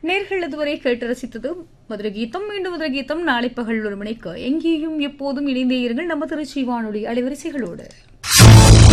நேர்கள் இதுவரை கேட்டு ரசித்தது மதுரை கீதம். மீண்டும் மதுரை கீதம் நாளை பகல் 1 மணிக்கு. எங்கேயும் எப்போதும் இணைந்தே இருங்கள் நம்ம திருச்சி வானொலி அலைவரிசைகளோடு.